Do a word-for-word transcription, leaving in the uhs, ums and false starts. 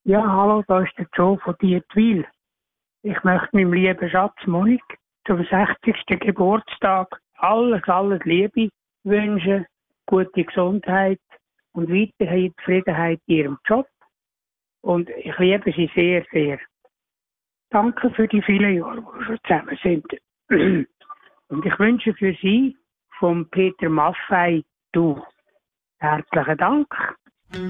Ja, hallo, da ist der Joe von Dietwil. Ich möchte meinem lieben Schatz Monik zum sechzigsten Geburtstag alles, alles Liebe wünschen, gute Gesundheit und weiterhin Zufriedenheit in ihrem Job. Und ich liebe sie sehr, sehr. Danke für die vielen Jahre, die wir schon zusammen sind. Und ich wünsche für Sie vom Peter Maffei, du. Herzlichen Dank.